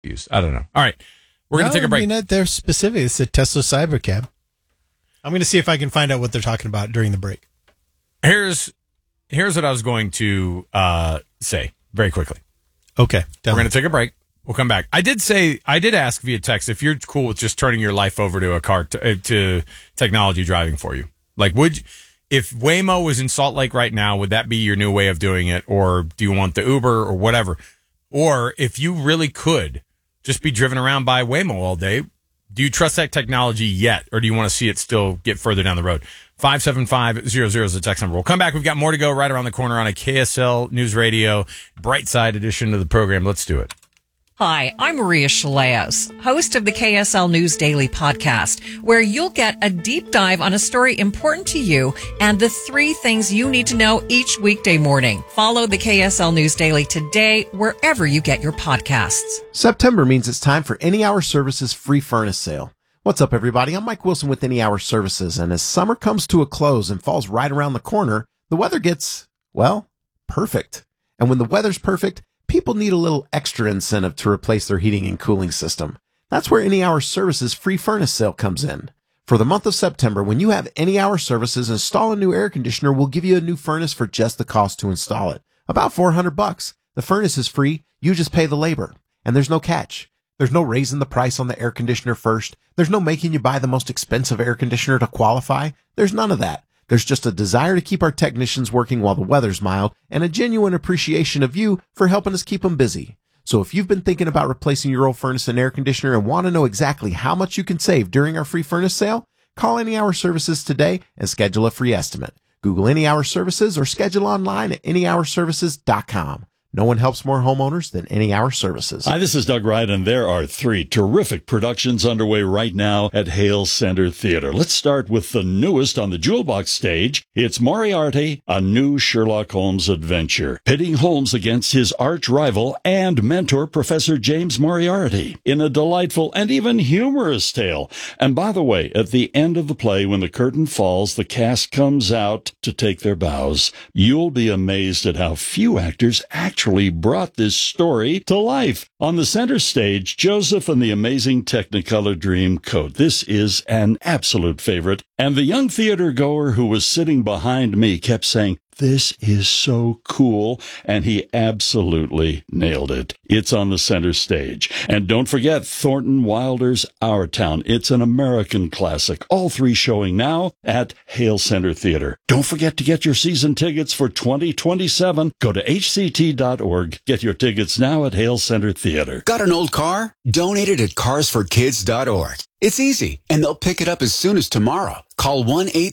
used. I don't know. All right. We're going to take a break. They're specific. It's a Tesla Cybercab. I'm going to see if I can find out what they're talking about during the break. Here's what I was going to say very quickly. Okay. We're going to take a break. We'll come back. I did ask via text if you're cool with just turning your life over to a car to technology driving for you. Like, if Waymo was in Salt Lake right now, would that be your new way of doing it? Or do you want the Uber or whatever? Or if you really could just be driven around by Waymo all day, do you trust that technology yet? Or do you want to see it still get further down the road? 57500 is the text number. We'll come back. We've got more to go right around the corner on a KSL News Radio Brightside edition of the program. Let's do it. Hi, I'm Maria Shilaos, host of the KSL News Daily podcast, where you'll get a deep dive on a story important to you and the 3 things you need to know each weekday morning. Follow the KSL News Daily today, wherever you get your podcasts. September means it's time for Any Hour Services free furnace sale. What's up, everybody? I'm Mike Wilson with Any Hour Services, and as summer comes to a close and falls right around the corner, the weather gets, well, perfect. And when the weather's perfect, people need a little extra incentive to replace their heating and cooling system. That's where Any Hour Services free furnace sale comes in. For the month of September, when you have Any Hour Services install a new air conditioner, we'll give you a new furnace for just the cost to install it. About $400. The furnace is free. You just pay the labor. And there's no catch. There's no raising the price on the air conditioner first. There's no making you buy the most expensive air conditioner to qualify. There's none of that. There's just a desire to keep our technicians working while the weather's mild and a genuine appreciation of you for helping us keep them busy. So if you've been thinking about replacing your old furnace and air conditioner and want to know exactly how much you can save during our free furnace sale, call Any Hour Services today and schedule a free estimate. Google Any Hour Services or schedule online at anyhourservices.com. No one helps more homeowners than Any Hour Services. Hi, this is Doug Wright, and there are 3 terrific productions underway right now at Hale Center Theater. Let's start with the newest on the Jewel Box stage. It's Moriarty, a new Sherlock Holmes adventure, pitting Holmes against his arch rival and mentor, Professor James Moriarty, in a delightful and even humorous tale. And by the way, at the end of the play, when the curtain falls, the cast comes out to take their bows. You'll be amazed at how few actors actually brought this story to life. On the center stage, Joseph and the Amazing Technicolor Dreamcoat. This is an absolute favorite. And the young theater goer who was sitting behind me kept saying, "This is so cool," and he absolutely nailed it. It's on the center stage. And don't forget Thornton Wilder's Our Town. It's an American classic. All 3 showing now at Hale Center Theater. Don't forget to get your season tickets for 2027. Go to hct.org. Get your tickets now at Hale Center Theater. Got an old car? Donate it at carsforkids.org. It's easy, and they'll pick it up as soon as tomorrow. Call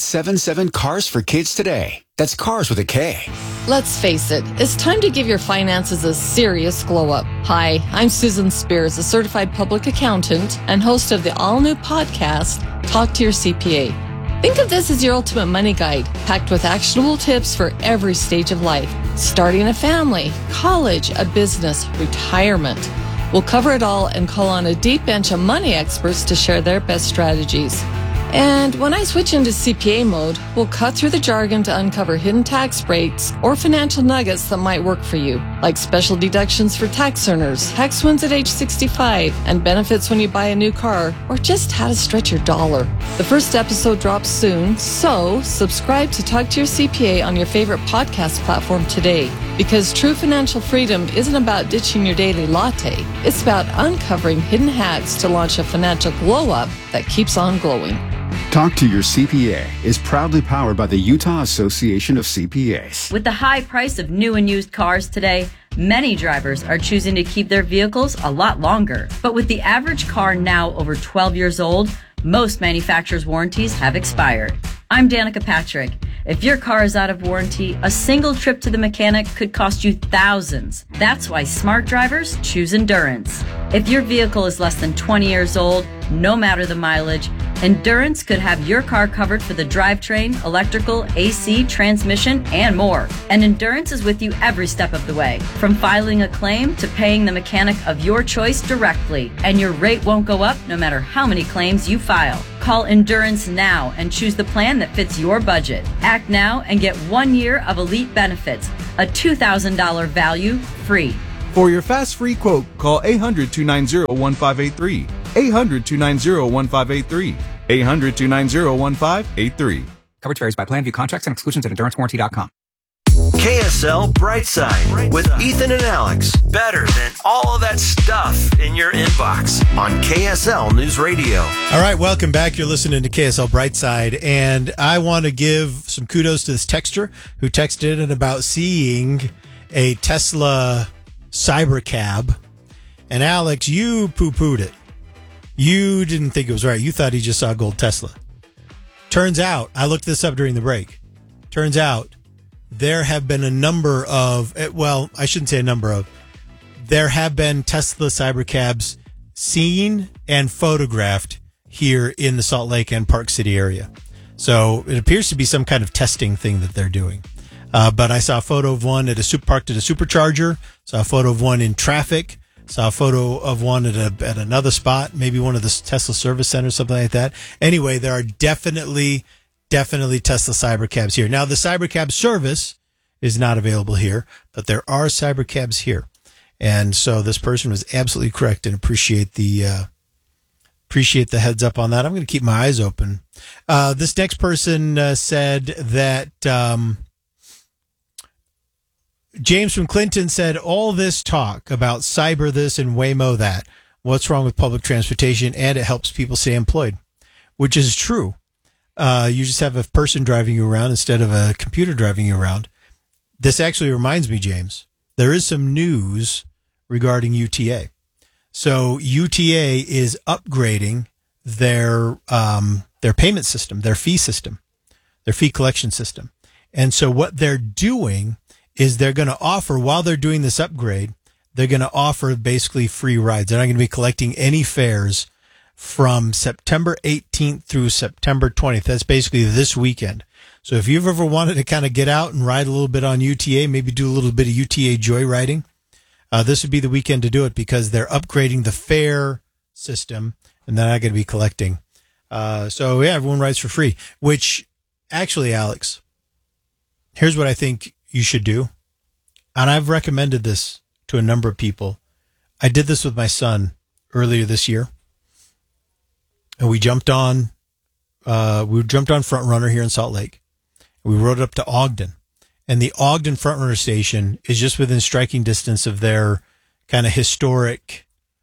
1-877-CARS-FOR-KIDS today. That's cars with a K. Let's face it, it's time to give your finances a serious glow-up. Hi, I'm Susan Spears, a certified public accountant and host of the all-new podcast, Talk to Your CPA. Think of this as your ultimate money guide, packed with actionable tips for every stage of life. Starting a family, college, a business, retirement. We'll cover it all and call on a deep bench of money experts to share their best strategies. And when I switch into CPA mode, we'll cut through the jargon to uncover hidden tax breaks or financial nuggets that might work for you, like special deductions for tax earners, tax wins at age 65, and benefits when you buy a new car, or just how to stretch your dollar. The first episode drops soon, so subscribe to Talk to Your CPA on your favorite podcast platform today. Because true financial freedom isn't about ditching your daily latte. It's about uncovering hidden hacks to launch a financial glow-up that keeps on glowing. Talk to Your CPA is proudly powered by the Utah Association of CPAs. With the high price of new and used cars today, many drivers are choosing to keep their vehicles a lot longer. But with the average car now over 12 years old, most manufacturers' warranties have expired. I'm Danica Patrick. If your car is out of warranty, a single trip to the mechanic could cost you thousands. That's why smart drivers choose Endurance. If your vehicle is less than 20 years old, no matter the mileage, Endurance could have your car covered for the drivetrain, electrical, AC, transmission, and more. And Endurance is with you every step of the way, from filing a claim to paying the mechanic of your choice directly. And your rate won't go up no matter how many claims you file. Call Endurance now and choose the plan that fits your budget. Act now and get 1 year of elite benefits, a $2,000 value free. For your fast free quote, call 800-290-1583. 800-290-1583. 800-290-1583. Coverage varies by plan. View contracts and exclusions at EnduranceWarranty.com. KSL Brightside with Ethan and Alex. Better than all of that stuff in your inbox on KSL News Radio. All right, welcome back. You're listening to KSL Brightside, and I want to give some kudos to this texter who texted in about seeing a Tesla Cybercab. And Alex, you poo-pooed it. You didn't think it was right. You thought he just saw a gold Tesla. Turns out, I looked this up during the break. Turns out, there have been a number of, well, I shouldn't say a number of, there have been Tesla Cybercabs seen and photographed here in the Salt Lake and Park City area. So it appears to be some kind of testing thing that they're doing. But I saw a photo of one at a parked at a supercharger, saw a photo of one in traffic, saw a photo of one at another spot, maybe one of the Tesla service centers, something like that. Anyway, there are definitely Tesla Cybercabs here. Now, the Cybercab service is not available here, but there are Cybercabs here. And so this person was absolutely correct, and appreciate the heads up on that. I'm going to keep my eyes open. This next person said that James from Clinton said, all this talk about cyber this and Waymo that. What's wrong with public transportation? And it helps people stay employed, which is true. You just have a person driving you around instead of a computer driving you around. This actually reminds me, James, there is some news regarding UTA. So UTA is upgrading their payment system, their fee collection system. And so what they're doing is they're going to offer, while they're doing this upgrade, they're going to offer basically free rides. They're not going to be collecting any fares from September 18th through September 20th. That's basically this weekend. So if you've ever wanted to kind of get out and ride a little bit on UTA, maybe do a little bit of UTA joyriding, this would be the weekend to do it, because they're upgrading the fare system and they're not going to be collecting. So yeah, everyone rides for free, which actually, Alex, here's what I think you should do. And I've recommended this to a number of people. I did this with my son earlier this year. And we jumped on Front Runner here in Salt Lake. We rode up to Ogden. And the Ogden Front Runner station is just within striking distance of their kind of historic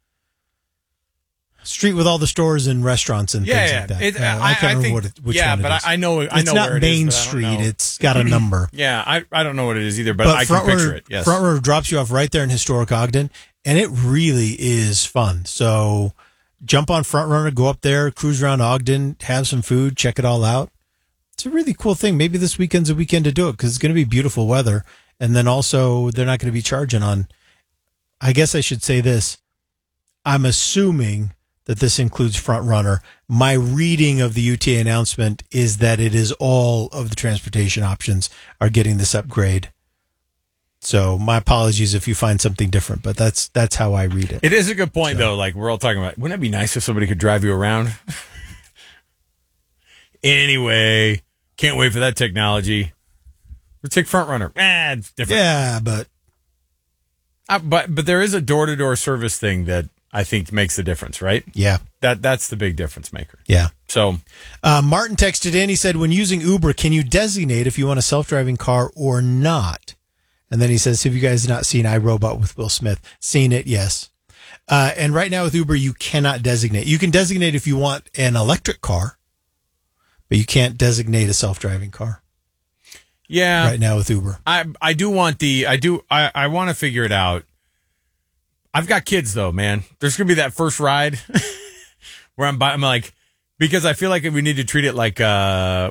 street with all the stores and restaurants and things like that. I can't remember which one it is. I know it's not where Main it is, Street. It's got a number. Yeah, I don't know what it is either, but I can picture it. Yes. Front Runner drops you off right there in historic Ogden, and it really is fun. So jump on Front Runner, go up there, cruise around Ogden, have some food, check it all out. It's a really cool thing. Maybe this weekend's a weekend to do it, because it's going to be beautiful weather. And then also, they're not going to be charging on, I guess I should say this, I'm assuming that this includes Front Runner. My reading of the UTA announcement is that it is all of the transportation options are getting this upgrade. So my apologies if you find something different, but that's how I read it. It is a good point, though. Like we're all talking about, wouldn't it be nice if somebody could drive you around? Anyway, can't wait for that technology. We'll take Front Runner. It's different. Yeah, but there is a door-to-door service thing that I think makes the difference, right? Yeah. That's the big difference maker. Yeah. So Martin texted in, he said, when using Uber, can you designate if you want a self-driving car or not? And then he says, have you guys not seen iRobot with Will Smith? Seen it, yes. And right now with Uber, you cannot designate. You can designate if you want an electric car, but you can't designate a self-driving car. Yeah. Right now with Uber. I want to figure it out. I've got kids though, man. There's going to be that first ride where I'm like, because I feel like we need to treat it like my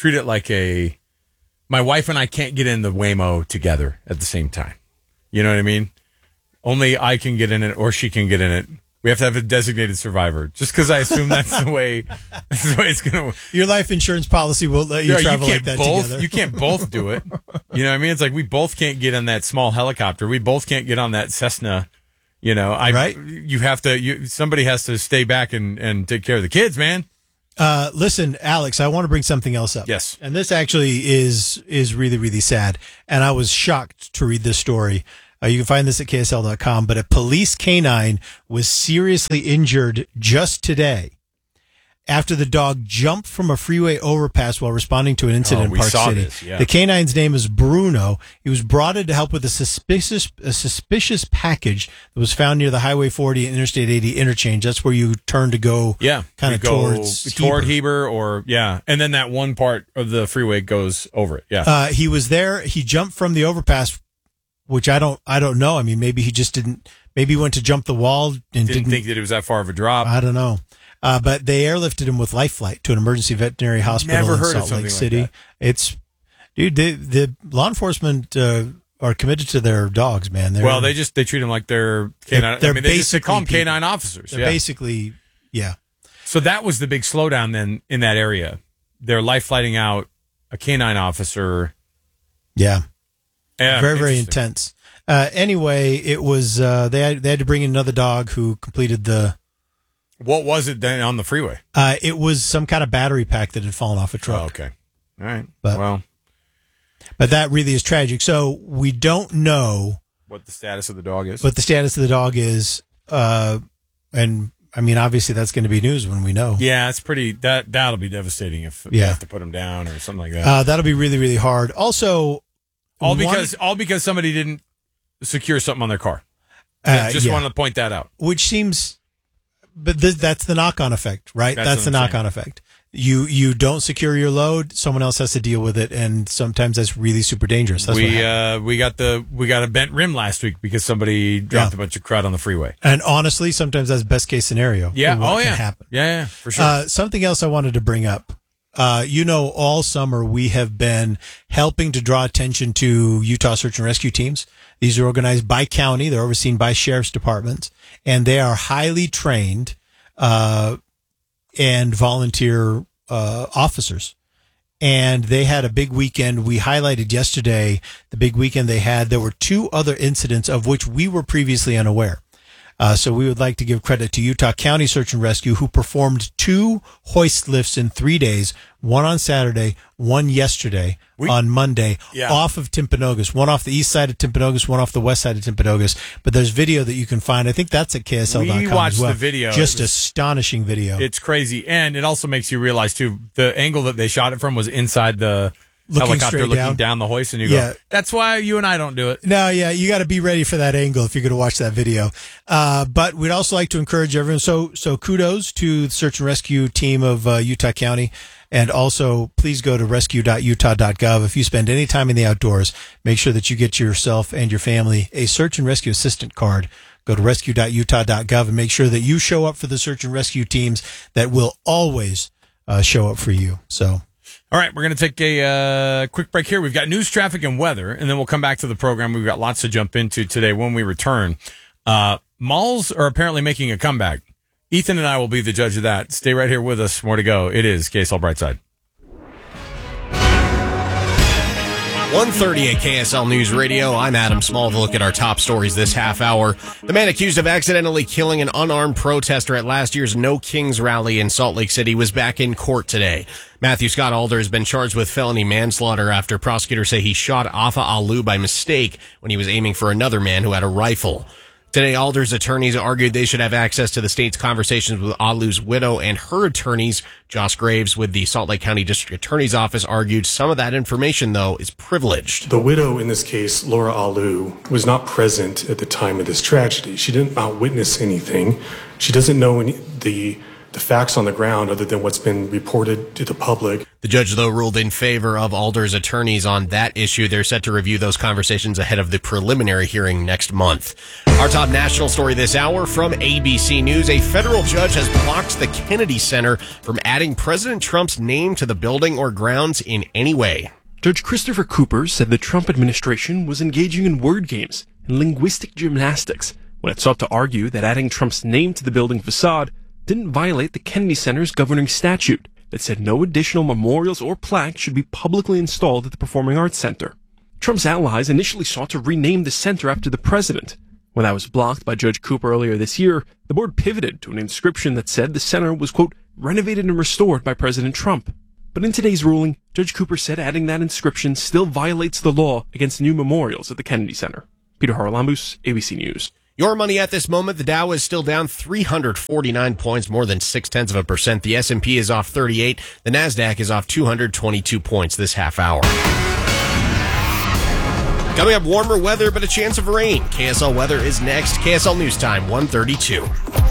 wife and I can't get in the Waymo together at the same time. You know what I mean? Only I can get in it or she can get in it. We have to have a designated survivor, just because I assume that's the way it's going to. Your life insurance policy will let you travel like that together. You can't both do it. You know what I mean? It's like we both can't get on that small helicopter. We both can't get on that Cessna. You know, right? You have to. Somebody has to stay back and take care of the kids, man. Listen, Alex, I want to bring something else up. Yes, and this actually is really, really sad. And I was shocked to read this story. You can find this at KSL.com, but a police canine was seriously injured just today after the dog jumped from a freeway overpass while responding to an incident in Park City. This, yeah. The canine's name is Bruno. He was brought in to help with a suspicious package that was found near the Highway 40 and Interstate 80 interchange. That's where you turn to go kind of toward Heber or, and then that one part of the freeway goes over it. Yeah. He was there. He jumped from the overpass, which I don't know. I mean, maybe he just didn't, maybe he went to jump the wall and didn't think that it was that far of a drop. I don't know. But they airlifted him with life flight to an emergency veterinary hospital in Salt Lake City. It's, dude, the law enforcement are committed to their dogs, man. They treat them like they're canine. They call them canine officers. They're basically, yeah. So that was the big slowdown then in that area. They're life flighting out a canine officer. Yeah. Very, very intense. Anyway, it was they had to bring in another dog who completed the. What was it then on the freeway? It was some kind of battery pack that had fallen off a truck. Oh, okay. All right. But that really is tragic. So we don't know what the status of the dog is. And I mean, obviously that's going to be news when we know. Yeah, it's pretty, that'll be devastating if you have to put him down or something like that. That'll be really, really hard. Also, all because somebody didn't secure something on their car. Just wanted to point that out. Which seems, but that's the knock-on effect, right? That's the knock-on effect. You don't secure your load, someone else has to deal with it, and sometimes that's really super dangerous. That's we got a bent rim last week because somebody dropped a bunch of crud on the freeway. And honestly, sometimes that's best case scenario. Yeah. Can happen. Yeah, for sure. Something else I wanted to bring up. All summer we have been helping to draw attention to Utah search and rescue teams. These are organized by county. They're overseen by sheriff's departments, and they are highly trained, and volunteer, officers. And they had a big weekend. We highlighted yesterday the big weekend they had. There were 2 other incidents of which we were previously unaware. So we would like to give credit to Utah County Search and Rescue, who performed 2 hoist lifts in 3 days, one on Saturday, one yesterday on Monday, off of Timpanogos, one off the east side of Timpanogos, one off the west side of Timpanogos. But there's video that you can find. I think that's at KSL.com. We watched as well. the video. Just astonishing video. It's crazy. And it also makes you realize, too, the angle that they shot it from was inside the helicopter looking down the hoist, and you go, that's why you and I don't do it. No, you got to be ready for that angle if you're going to watch that video. But we'd also like to encourage everyone. So kudos to the search and rescue team of Utah County. And also, please go to rescue.utah.gov. If you spend any time in the outdoors, make sure that you get yourself and your family a search and rescue assistant card. Go to rescue.utah.gov and make sure that you show up for the search and rescue teams that will always show up for you. So. All right, we're going to take a quick break here. We've got news, traffic, and weather, and then we'll come back to the program. We've got lots to jump into today when we return. Malls are apparently making a comeback. Ethan and I will be the judge of that. Stay right here with us. More to go. It is KSL Brightside. 1:30 at KSL News Radio. I'm Adam Small. Look at our top stories this half hour. The man accused of accidentally killing an unarmed protester at last year's No Kings rally in Salt Lake City was back in court today. Matthew Scott Alder has been charged with felony manslaughter after prosecutors say he shot Afa Alu by mistake when he was aiming for another man who had a rifle. Today, Alder's attorneys argued they should have access to the state's conversations with Alu's widow and her attorneys. Josh Graves with the Salt Lake County District Attorney's Office argued some of that information, though, is privileged. The widow in this case, Laura Alu, was not present at the time of this tragedy. She didn't witness anything. She doesn't know the facts on the ground other than what's been reported to the public. The judge, though, ruled in favor of Alder's attorneys on that issue. They're set to review those conversations ahead of the preliminary hearing next month. Our top national story this hour from ABC News. A federal judge has blocked the Kennedy Center from adding President Trump's name to the building or grounds in any way. Judge Christopher Cooper said the Trump administration was engaging in word games and linguistic gymnastics when it sought to argue that adding Trump's name to the building facade didn't violate the Kennedy Center's governing statute that said no additional memorials or plaques should be publicly installed at the Performing Arts Center. Trump's allies initially sought to rename the center after the president. When that was blocked by Judge Cooper earlier this year, the board pivoted to an inscription that said the center was, quote, renovated and restored by President Trump. But in today's ruling, Judge Cooper said adding that inscription still violates the law against new memorials at the Kennedy Center. Peter Haralambous, ABC News. Your money at this moment, the Dow is still down 349 points, more than 0.6%. The S&P is off 38. The NASDAQ is off 222 points this half hour. Coming up, warmer weather, but a chance of rain. KSL weather is next. KSL News Time, 1:32.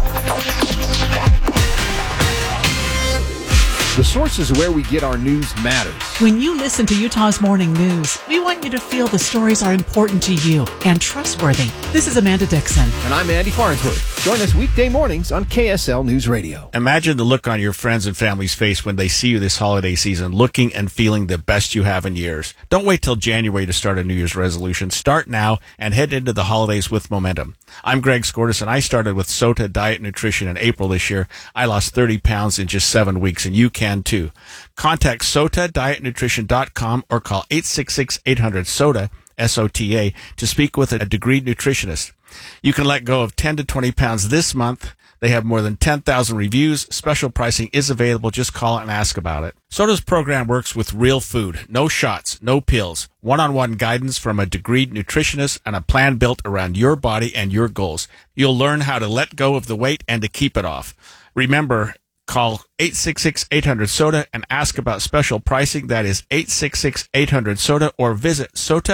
The sources where we get our news matters. When you listen to Utah's Morning News, we want you to feel the stories are important to you and trustworthy. This is Amanda Dixon. And I'm Andy Farnsworth. Join us weekday mornings on KSL News Radio. Imagine the look on your friends and family's face when they see you this holiday season, looking and feeling the best you have in years. Don't wait till January to start a New Year's resolution. Start now and head into the holidays with momentum. I'm Greg Skordas, and I started with SOTA Diet Nutrition in April this year. I lost 30 pounds in just 7 weeks, and you can too. Contact SOTADietNutrition.com or call 866-800-SOTA, SOTA, to speak with a degreed nutritionist. You can let go of 10 to 20 pounds this month. They have more than 10,000 reviews. Special pricing is available. Just call and ask about it. SOTA's program works with real food. No shots, no pills. One-on-one guidance from a degreed nutritionist and a plan built around your body and your goals. You'll learn how to let go of the weight and to keep it off. Remember, call 866-800-SOTA and ask about special pricing. That is 866-800-SOTA, or visit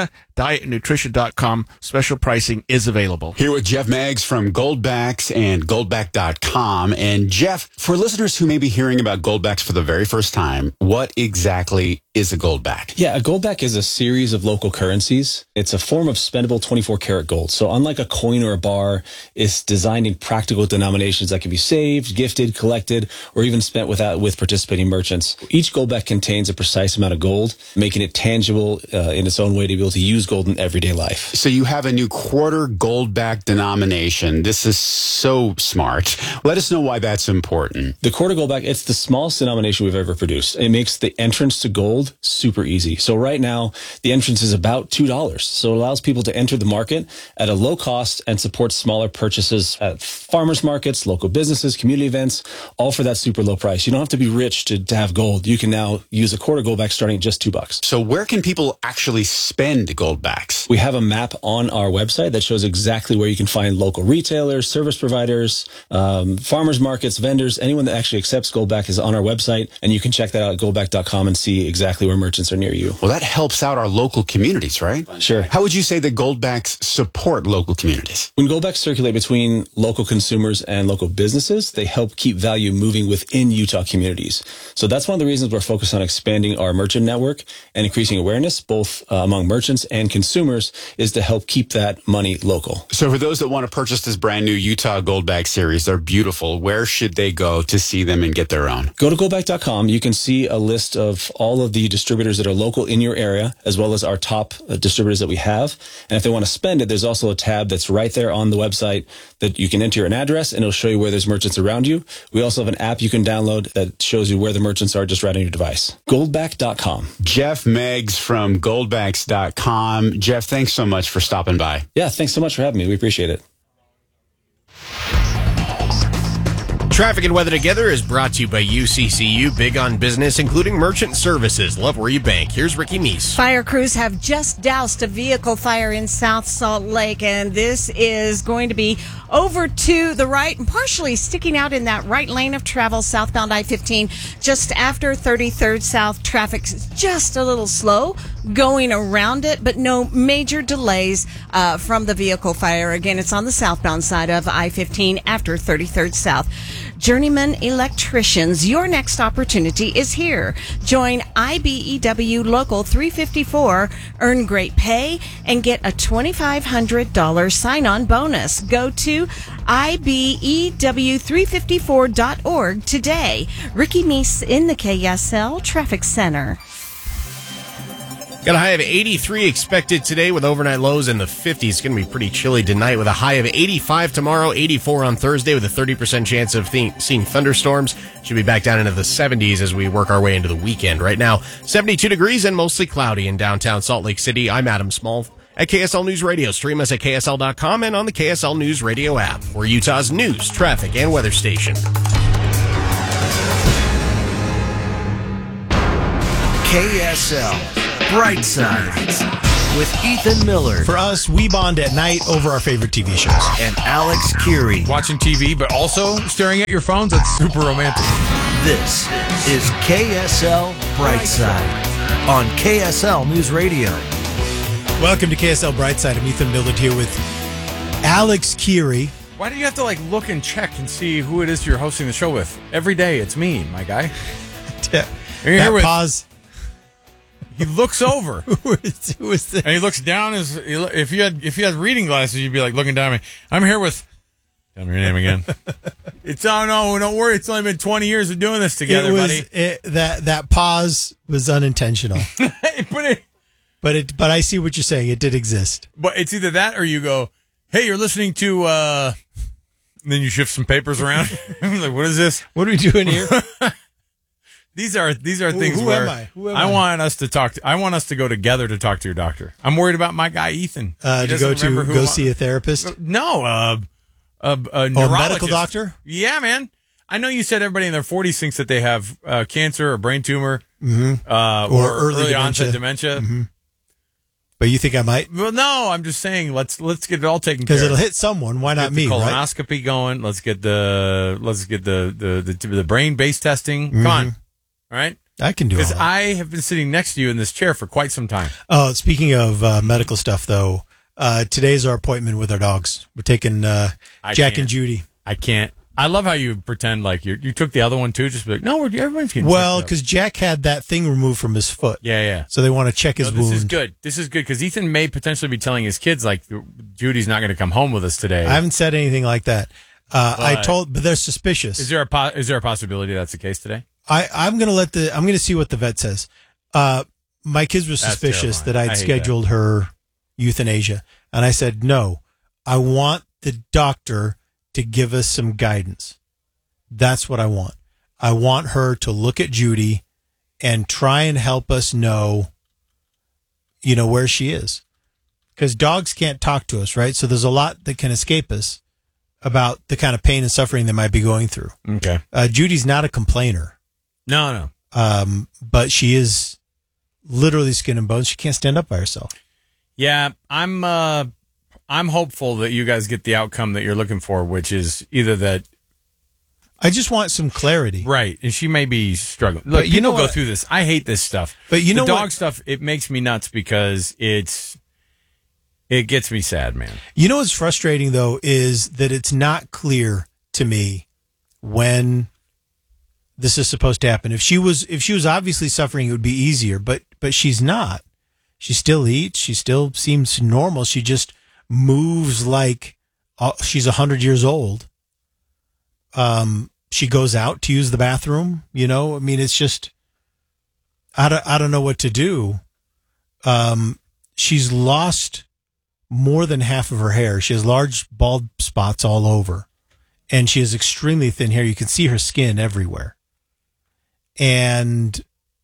SOTADietNutrition.com. Special pricing is available. Here with Jeff Meggs from Goldbacks and Goldback.com. And Jeff, for listeners who may be hearing about Goldbacks for the very first time, what exactly is a Goldback? Yeah, a Goldback is a series of local currencies. It's a form of spendable 24-karat gold. So unlike a coin or a bar, it's designed in practical denominations that can be saved, gifted, collected, or even spent with participating merchants. Each Goldback contains a precise amount of gold, making it tangible in its own way to be able to use gold in everyday life. So you have a new quarter Goldback denomination. This is so smart. Let us know why that's important. The quarter Goldback, it's the smallest denomination we've ever produced. It makes the entrance to gold super easy. So right now, the entrance is about $2. So it allows people to enter the market at a low cost and support smaller purchases at farmers markets, local businesses, community events, all for that super low price. You don't have to be rich to have gold. You can now use a quarter Goldback starting at just $2. So where can people actually spend Goldbacks? We have a map on our website that shows exactly where you can find local retailers, service providers, farmers markets, vendors. Anyone that actually accepts Goldback is on our website, and you can check that out at goldback.com and see exactly where merchants are near you. Well, that helps out our local communities, right? Sure. How would you say that Goldbacks support local communities? When Goldbacks circulate between local consumers and local businesses, they help keep value moving within Utah communities. So that's one of the reasons we're focused on expanding our merchant network and increasing awareness, both among merchants and consumers, is to help keep that money local. So for those that want to purchase this brand new Utah Goldback series, they're beautiful. Where should they go to see them and get their own? Go to goldback.com. You can see a list of all of the distributors that are local in your area, as well as our top distributors that we have. And if they want to spend it, there's also a tab that's right there on the website that you can enter an address, and it'll show you where there's merchants around you. We also have an app you can download that shows you where the merchants are just right on your device. Goldback.com. Jeff Meggs from Goldbacks.com. Jeff, thanks so much for stopping by. Yeah, thanks so much for having me. We appreciate it. Traffic and weather together is brought to you by UCCU, big on business, including merchant services. Love where you bank. Here's Ricky Meese. Fire crews have just doused a vehicle fire in South Salt Lake, and this is going to be over to the right and partially sticking out in that right lane of travel southbound I-15 just after 33rd South. Traffic's just a little slow going around it, but no major delays from the vehicle fire. Again, it's on the southbound side of I-15 after 33rd South. Journeyman Electricians, your next opportunity is here. Join IBEW Local 354, earn great pay, and get a $2,500 sign-on bonus. Go to IBEW354.org today. Ricky Meese in the KSL Traffic Center. Got a high of 83 expected today with overnight lows in the 50s. It's going to be pretty chilly tonight with a high of 85 tomorrow, 84 on Thursday with a 30% chance of seeing thunderstorms. Should be back down into the 70s as we work our way into the weekend. Right now, 72 degrees and mostly cloudy in downtown Salt Lake City. I'm Adam Small at KSL News Radio. Stream us at KSL.com and on the KSL News Radio app. We're Utah's news, traffic, and weather station. KSL Brightside. with Ethan Miller. For us, we bond at night over our favorite TV shows. And Alex Curie. Watching TV, but also staring at your phones? That's super romantic. This is KSL Brightside on KSL News Radio. Welcome to KSL Brightside. I'm Ethan Miller here with Alex Curie. Why do you have to look and check and see who it is you're hosting the show with? Every day, it's me, my guy. Pause. He looks over. Who is this? And he looks down. If you had reading glasses, you'd be looking down at me. I'm here with. Tell me your name again. No, don't worry. It's only been 20 years of doing this together, buddy. That pause was unintentional. But I see what you're saying. It did exist. But it's either that or you go, hey, you're listening to. And then you shift some papers around. What is this? What are we doing here? These are things who where am I? Who am I want us to talk. I want us to go together to talk to your doctor. I'm worried about my guy Ethan. To go see a therapist? No, a medical doctor. Yeah, man. I know you said everybody in their 40s thinks that they have cancer or brain tumor, or early onset dementia. Mm-hmm. But you think I might? Well, no. I'm just saying let's get it all taken care of. Because it'll hit someone. Why not me? Colonoscopy going. Let's get the brain-based testing. Come on. All right? I can do it. Because I have been sitting next to you in this chair for quite some time. Oh, speaking of medical stuff, though, today's our appointment with our dogs. We're taking Jack and Judy. I can't. I love how you pretend like you took the other one, too. Just be like, no, everyone's getting Well, because Jack had that thing removed from his foot. Yeah. So they want to check his wound. This is good. Because Ethan may potentially be telling his kids, Judy's not going to come home with us today. I haven't said anything like that. But they're suspicious. Is there a possibility that's the case today? I'm going to see what the vet says. My kids were suspicious that I'd scheduled her euthanasia. And I said, no, I want the doctor to give us some guidance. That's what I want. I want her to look at Judy and try and help us know, where she is. Because dogs can't talk to us, right? So there's a lot that can escape us about the kind of pain and suffering they might be going through. Okay. Judy's not a complainer. No. But she is literally skin and bones. She can't stand up by herself. Yeah, I'm hopeful that you guys get the outcome that you're looking for, which is either that. I just want some clarity. Right. And she may be struggling. Look, people go through this. I hate this stuff. But the dog stuff, it makes me nuts because it gets me sad, man. You know what's frustrating, though, is that it's not clear to me when this is supposed to happen. If she was obviously suffering, it would be easier, but she's not. She still eats. She still seems normal. She just moves like she's 100 years old. She goes out to use the bathroom. It's just, I don't know what to do. She's lost more than half of her hair. She has large bald spots all over, and she has extremely thin hair. You can see her skin everywhere. And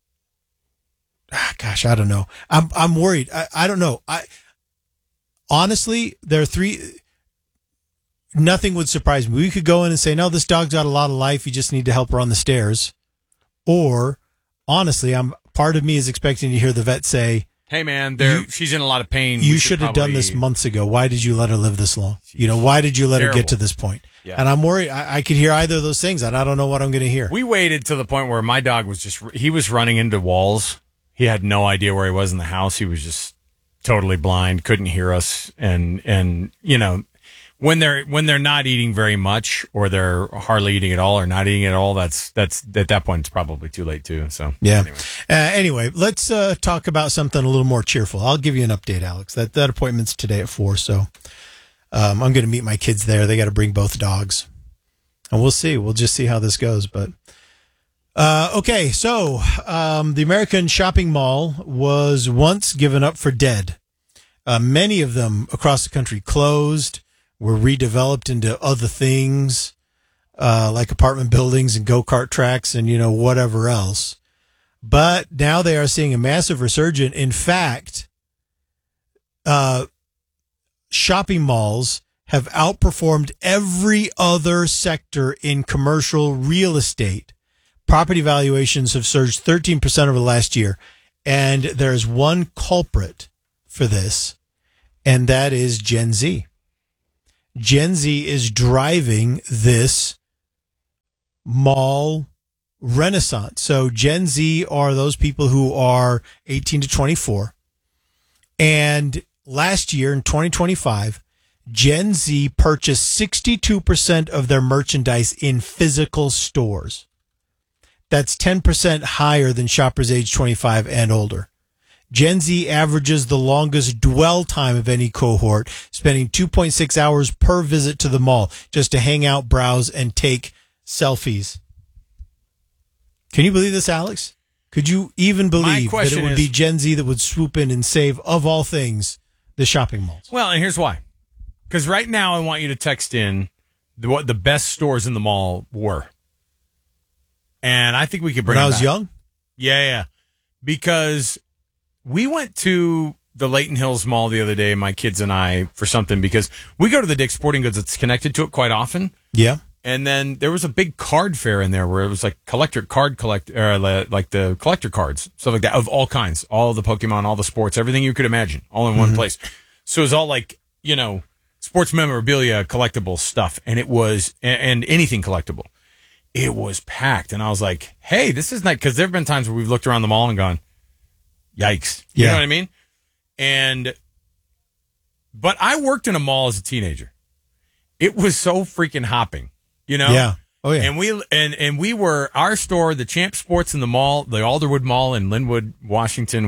gosh, I don't know. I'm worried. I don't know. Honestly, there are three. Nothing would surprise me. We could go in and say, no, this dog's got a lot of life. You just need to help her on the stairs. Or, honestly, part of me is expecting to hear the vet say, hey, man, she's in a lot of pain. You should have done this months ago. Why did you let her live this long? Why did you let her get to this point? Yeah. And I'm worried. I could hear either of those things, and I don't know what I'm going to hear. We waited to the point where my dog he was running into walls. He had no idea where he was in the house. He was just totally blind, couldn't hear us. And when they're not eating very much, or they're hardly eating at all, or not eating at all, that's at that point it's probably too late too. So yeah. Anyway, let's talk about something a little more cheerful. I'll give you an update, Alex. That appointment's today at 4:00. So I'm going to meet my kids there. They got to bring both dogs, and we'll see. We'll just see how this goes. But okay, so the American shopping mall was once given up for dead. Many of them across the country closed, were redeveloped into other things, like apartment buildings and go-kart tracks and, whatever else. But now they are seeing a massive resurgence. In fact, shopping malls have outperformed every other sector in commercial real estate. Property valuations have surged 13% over the last year. And there's one culprit for this, and that is Gen Z. Gen Z is driving this mall renaissance. So Gen Z are those people who are 18 to 24. And last year in 2025, Gen Z purchased 62% of their merchandise in physical stores. That's 10% higher than shoppers age 25 and older. Gen Z averages the longest dwell time of any cohort, spending 2.6 hours per visit to the mall just to hang out, browse, and take selfies. Can you believe this, Alex? Could you even believe that it would be Gen Z that would swoop in and save, of all things, the shopping malls? Well, and here's why. Because right now I want you to text in what the best stores in the mall were. And I think we could bring When I them was back. young? Yeah. Because we went to the Layton Hills Mall the other day, my kids and I, for something, because we go to the Dick's Sporting Goods that's connected to it quite often. Yeah. And then there was a big card fair in there where it was like like the collector cards, stuff like that, of all kinds, all the Pokemon, all the sports, everything you could imagine, all in one place. So it was all like, sports memorabilia, collectible stuff. And it was, and anything collectible. It was packed. And I was like, hey, this is nice. Because there have been times where we've looked around the mall and gone, yikes. You know what I mean? But I worked in a mall as a teenager. It was so freaking hopping, Yeah. Oh, yeah. And we were, our store, the Champ Sports in the mall, the Alderwood Mall in Linwood, Washington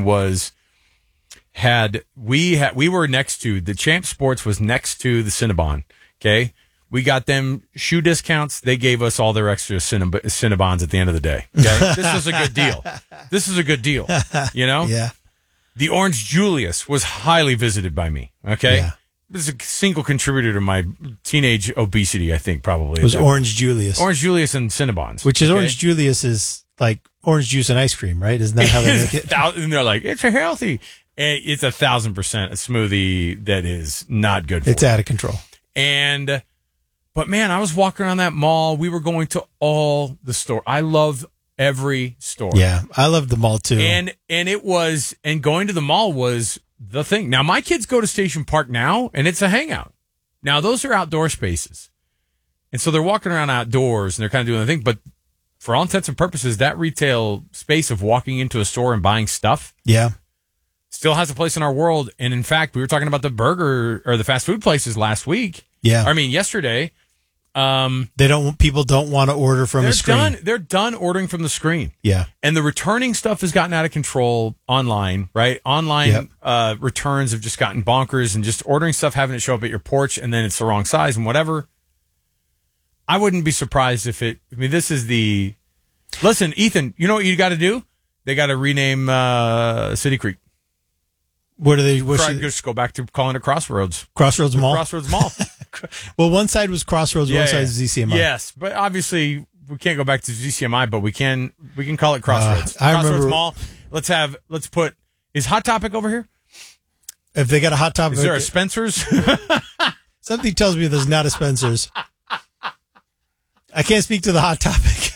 we were next to, the Champ Sports was next to the Cinnabon. Okay. We got them shoe discounts. They gave us all their extra Cinnabons at the end of the day. Okay. This is a good deal. Yeah. The Orange Julius was highly visited by me. Okay. Yeah. This is a single contributor to my teenage obesity, I think, probably. It was Orange Julius. Orange Julius and Cinnabons. Which is Orange Julius is like orange juice and ice cream, right? Isn't that how they make it? And they're like, it's a healthy. It's 1,000% a smoothie that is not good for It's out of control. But man, I was walking around that mall. We were going to all the store. I love every store. Yeah, I love the mall too. And going to the mall was the thing. Now my kids go to Station Park now, and it's a hangout. Now those are outdoor spaces, and so they're walking around outdoors and they're kind of doing the thing. But for all intents and purposes, that retail space of walking into a store and buying stuff, still has a place in our world. And in fact, we were talking about the burger or the fast food places last week. Yesterday. People don't want to order from a screen. They're done ordering from the screen. Yeah. And the returning stuff has gotten out of control online, right? Online returns have just gotten bonkers, and just ordering stuff, having it show up at your porch, and then it's the wrong size and whatever. I wouldn't be surprised if this is listen, Ethan, you know what you got to do? They got to rename City Creek. What are they? Just go back to calling it Crossroads. Crossroads Mall? Crossroads Mall. Well, one side was Crossroads, one side is ZCMI. Yes, but obviously we can't go back to ZCMI, but we can call it Crossroads. I Crossroads remember, Mall. Let's put, is Hot Topic over here? If they got a Hot Topic. Is there a Spencer's? Something tells me there's not a Spencer's. I can't speak to the Hot Topic.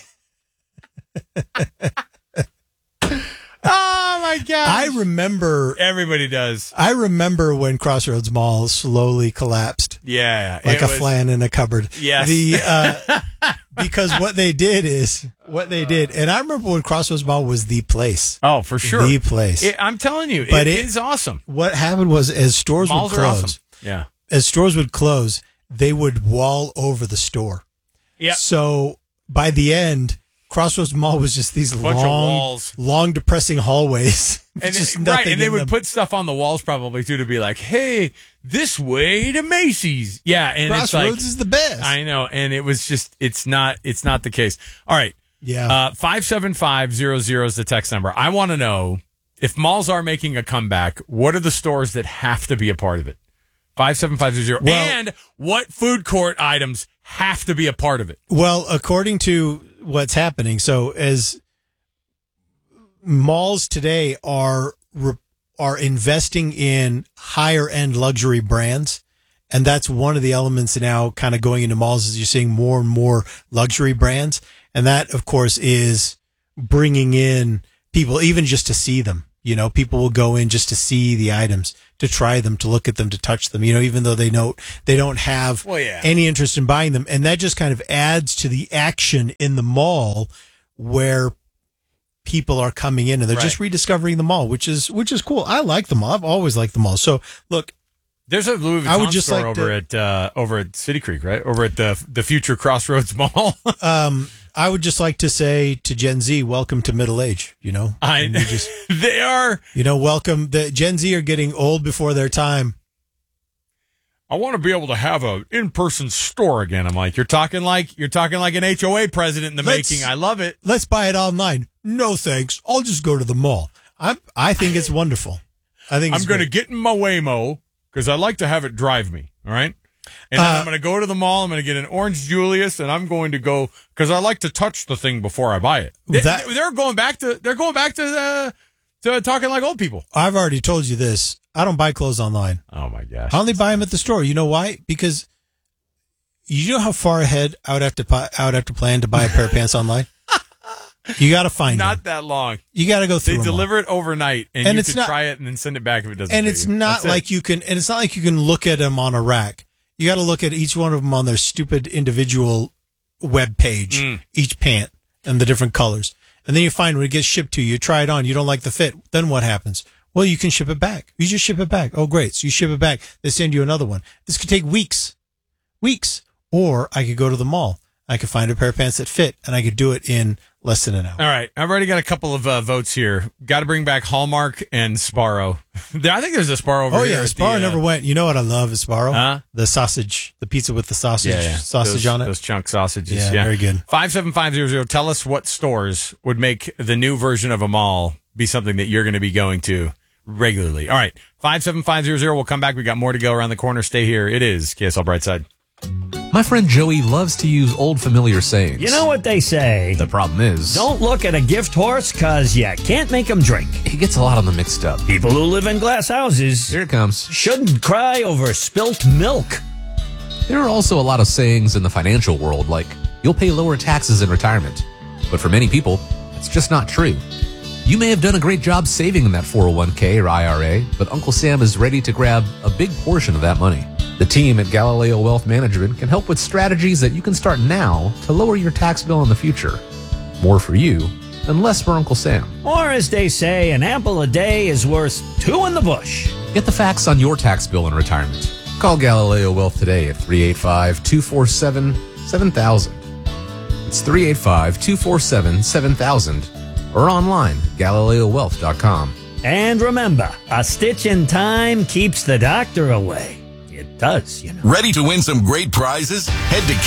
Oh my God! I remember. Everybody does. I remember when Crossroads Mall slowly collapsed. Yeah, like a flan in a cupboard. Yes. Because what they did, and I remember when Crossroads Mall was the place. Oh, for sure, the place. I'm telling you, it is awesome. What happened was, as stores Malls would close, are awesome. Yeah, as stores would close, they would wall over the store. Yeah. So by the end, Crossroads Mall was just these bunch of walls, long, depressing hallways. And just and they would put stuff on the walls probably too to be like, "Hey, this way to Macy's." Yeah, and Crossroads is the best. I know, and it was just it's not the case. All right, 57500 is the text number. I want to know if malls are making a comeback. What are the stores that have to be a part of it? 57500, and what food court items have to be a part of it? Well, according to what's happening, so as malls today are investing in higher end luxury brands, and that's one of the elements now kind of going into malls is you're seeing more and more luxury brands, and that of course is bringing in people even just to see them. You know, people will go in just to see the items, to try them, to look at them, to touch them, you know, even though they don't have any interest in buying them. And that just kind of adds to the action in the mall where people are coming in and they're just rediscovering the mall, which is cool. I like the mall. I've always liked the mall. So look, there's a Louis Vuitton store over at City Creek, right? Over at the future Crossroads Mall. I would just like to say to Gen Z, welcome to middle age, you know. They are. You know, welcome. The Gen Z are getting old before their time. I want to be able to have an in-person store again. I'm like, you're talking like an HOA president in the making. I love it. Let's buy it online. No thanks. I'll just go to the mall. I think it's wonderful. I'm going to get in my Waymo because I like to have it drive me. All right. And then I'm going to go to the mall. I'm going to get an Orange Julius, and I'm going to go because I like to touch the thing before I buy it. They're going back to talking like old people. I've already told you this. I don't buy clothes online. Oh my gosh! I only buy them at the store. You know why? Because you know how far ahead I would have to plan to buy a pair of pants online. You got to find not that long. You got to go through. They deliver it overnight, and you can try it and then send it back if it doesn't. And it's not like you can. And it's not like you can look at them on a rack. You got to look at each one of them on their stupid individual web page, each pant and the different colors. And then you find when it gets shipped to you, you try it on, you don't like the fit. Then what happens? Well, you can ship it back. You just ship it back. Oh, great. So you ship it back. They send you another one. This could take weeks. Or I could go to the mall. I could find a pair of pants that fit, and I could do it in less than an hour. All right. I've already got a couple of votes here. Got to bring back Hallmark and Sparrow. I think there's a Sparrow over here. Oh, yeah. Sparrow never went. You know what I love is Sparrow? The sausage. The pizza with the sausage on it. Those chunk sausages. Yeah, very good. 57500. Tell us what stores would make the new version of a mall be something that you're going to be going to regularly. All right. 57500. We'll come back. We got more to go around the corner. Stay here. It is KSL Brightside. My friend Joey loves to use old familiar sayings. You know what they say. The problem is, don't look at a gift horse because you can't make them drink. He gets a lot of them mixed up. People who live in glass houses. Here it comes. Shouldn't cry over spilt milk. There are also a lot of sayings in the financial world like, you'll pay lower taxes in retirement. But for many people, it's just not true. You may have done a great job saving in that 401k or IRA, but Uncle Sam is ready to grab a big portion of that money. The team at Galileo Wealth Management can help with strategies that you can start now to lower your tax bill in the future. More for you and less for Uncle Sam. Or as they say, an apple a day is worth two in the bush. Get the facts on your tax bill in retirement. Call Galileo Wealth today at 385-247-7000. It's 385-247-7000 or online at GalileoWealth.com. And remember, a stitch in time keeps the doctor away. It does, you know. Ready to win some great prizes? Head to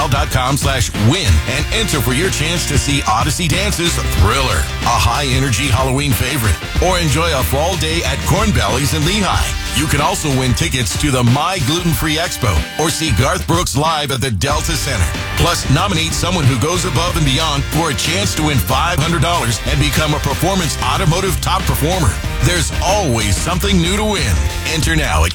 KSL.com/win and enter for your chance to see Odyssey Dance's Thriller, a high-energy Halloween favorite, or enjoy a fall day at Corn Bellies in Lehigh. You can also win tickets to the My Gluten-Free Expo or see Garth Brooks live at the Delta Center. Plus, nominate someone who goes above and beyond for a chance to win $500 and become a Performance Automotive Top Performer. There's always something new to win. Enter now at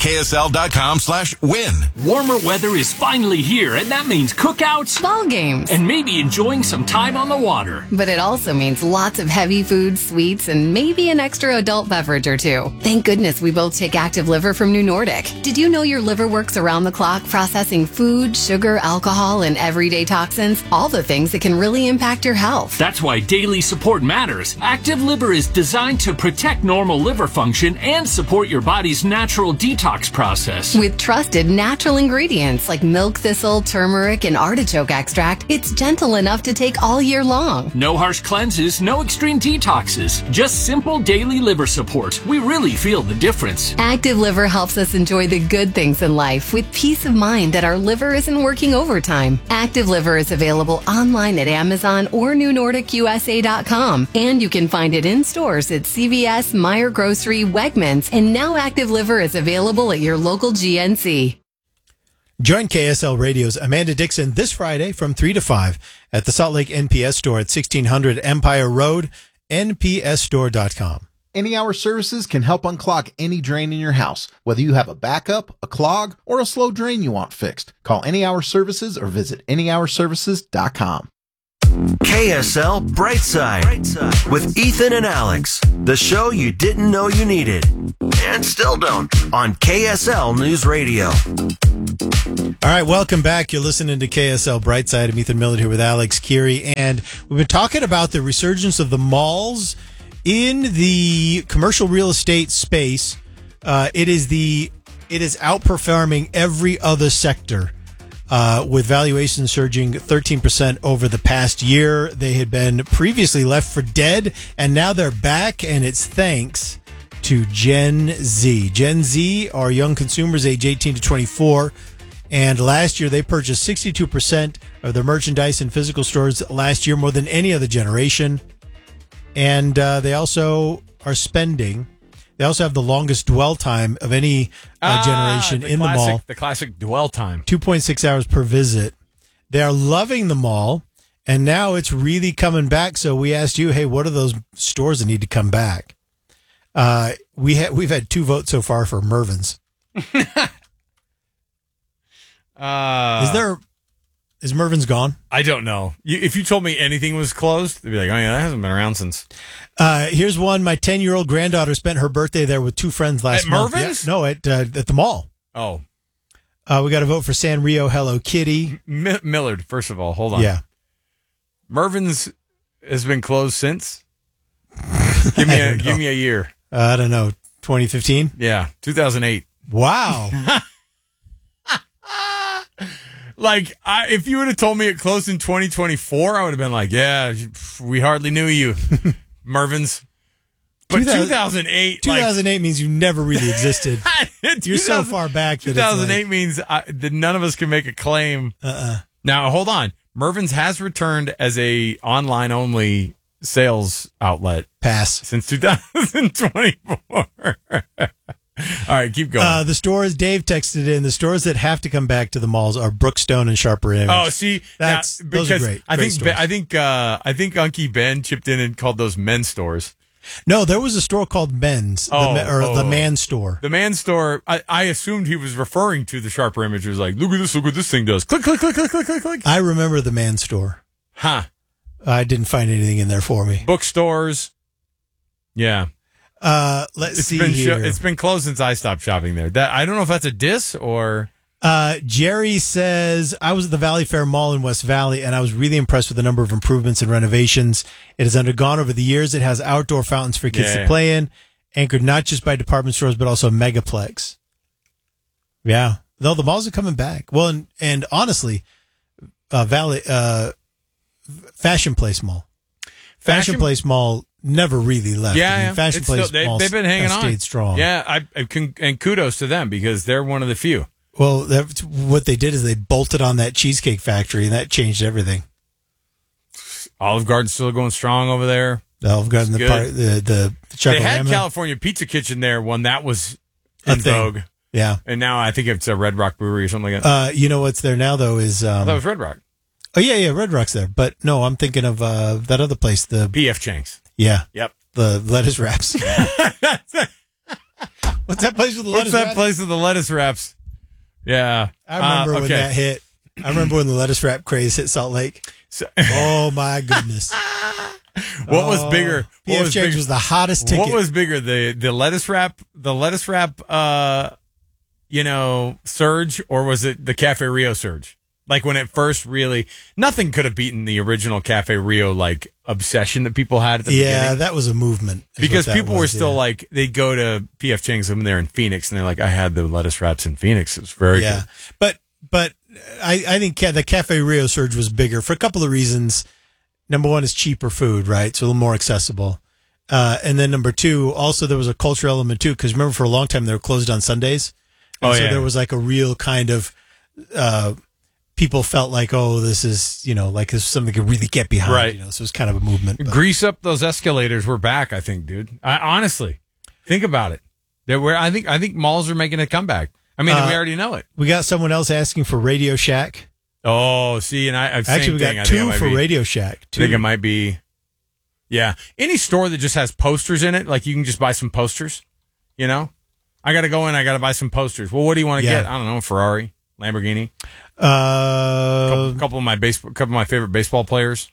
KSL.com/win. Warmer weather is finally here, and that means cookouts, ball games, and maybe enjoying some time on the water. But it also means lots of heavy food, sweets, and maybe an extra adult beverage or two. Thank goodness we both take Active Liver from New Nordic. Did you know your liver works around the clock processing food, sugar, alcohol, and everyday toxins? All the things that can really impact your health. That's why daily support matters. Active Liver is designed to protect normal liver function and support your body's natural detox process. With trusted natural ingredients like milk thistle, turmeric, and artichoke extract, it's gentle enough to take all year long. No harsh cleanses, no extreme detoxes, just simple daily liver support. We really feel the difference. Active Liver helps us enjoy the good things in life with peace of mind that our liver isn't working overtime. Active Liver is available online at Amazon or NewNordicUSA.com, and you can find it in stores at CVS, Meijer Grocery, Wegmans, and now Active Liver is available at your local GNC. Join KSL Radio's Amanda Dixon this Friday from 3 to 5 at the Salt Lake NPS store at 1600 Empire Road, npsstore.com. Any Hour Services can help unclog any drain in your house, whether you have a backup, a clog, or a slow drain you want fixed. Call Any Hour Services or visit anyhourservices.com. KSL Brightside with Ethan and Alex, the show you didn't know you needed and still don't on KSL News Radio. All right, welcome back. You're listening to KSL Brightside. I'm Ethan Millett here with Alex Keary, and we've been talking about the resurgence of the malls in the commercial real estate space. It is outperforming every other sector, with valuations surging 13% over the past year. They had been previously left for dead, and now they're back, and it's thanks to Gen Z. Gen Z are young consumers age 18 to 24, and last year they purchased 62% of their merchandise in physical stores last year, more than any other generation. And they also are spending. They also have the longest dwell time of any generation in the mall. The classic dwell time. 2.6 hours per visit. They are loving the mall, and now it's really coming back. So we asked you, hey, what are those stores that need to come back? We've had 2 votes so far for Mervyn's. Is Mervyn's gone? I don't know. If you told me anything was closed, they'd be like, oh yeah, that hasn't been around since. Here's one. My 10-year-old granddaughter spent her birthday there with 2 friends last month. At Mervyn's? Yeah, no, at the mall. Oh. We got to vote for Sanrio Hello Kitty. Millard, first of all, hold on. Yeah. Mervyn's has been closed since? Give me a year. I don't know. 2015? Yeah, 2008. Wow. Like, if you would have told me it closed in 2024, I would have been like, yeah, we hardly knew you, Mervyn's. But 2008... 2008 means you never really existed. You're so far back that 2008 means that none of us can make a claim. Now, hold on. Mervyn's has returned as a online-only sales outlet. Pass. Since 2024. All right, keep going. The stores, Dave texted in, the stores that have to come back to the malls are Brookstone and Sharper Image. Oh, see, those are great. I think stores. I think Unky Ben chipped in and called those men's stores. No, there was a store called Men's, the Man Store. The Man Store. I assumed he was referring to the Sharper Image. He was like, look what this thing does. Click, click, click, click, click, click, click. I remember the Man Store. Huh. I didn't find anything in there for me. Bookstores. Yeah. Let's see here. It's been closed since I stopped shopping there. I don't know if that's a diss or... Jerry says, I was at the Valley Fair Mall in West Valley, and I was really impressed with the number of improvements and renovations it has undergone over the years. It has outdoor fountains for kids to play in, anchored not just by department stores, but also Megaplex. Yeah. No, the malls are coming back. Well, and honestly, Fashion Place Mall. Fashion Place Mall never really left. Yeah, I mean, Fashion Place Mall they've been hanging on. Stayed strong. Yeah, and kudos to them because they're one of the few. Well, what they did is they bolted on that Cheesecake Factory, and that changed everything. Olive Garden's still going strong over there. The Olive Garden, the They had California Pizza Kitchen there when that was in vogue. Yeah. And now I think it's a Red Rock Brewery or something like that. You know what's there now, though, is... that was Red Rock. Oh, yeah, Red Rock's there. But no, I'm thinking of that other place. The P.F. Chang's. Yeah. Yep. The lettuce wraps. What's that place with the lettuce wraps? What's that place with the lettuce wraps? Yeah. I remember when that hit. I remember when the lettuce wrap craze hit Salt Lake. Oh, my goodness. What was bigger? P.F. Chang's was the hottest ticket. What was bigger? The lettuce wrap, surge, or was it the Cafe Rio surge? Like when it first really, nothing could have beaten the original Cafe Rio like obsession that people had at the beginning. Yeah, that was a movement. Because people were still like, they'd go to P.F. Chang's when they're in Phoenix, and they're like, I had the lettuce wraps in Phoenix. It was very good. But I think the Cafe Rio surge was bigger for a couple of reasons. Number one is cheaper food, right? So a little more accessible. And then number two, also there was a cultural element too, because remember for a long time they were closed on Sundays. And so there was like a real kind of, people felt like, oh, this is, like this is something they could really get behind. Right. So it's kind of a movement. But. Grease up those escalators. We're back, I think, dude. Honestly, think about it. I think malls are making a comeback. I mean, we already know it. We got someone else asking for Radio Shack. Oh, see, and actually we got 2 for Radio Shack. 2. I think it might be, yeah. Any store that just has posters in it, like you can just buy some posters. I got to go in. I got to buy some posters. Well, what do you want to get? I don't know, Ferrari, Lamborghini. Couple of my favorite baseball players,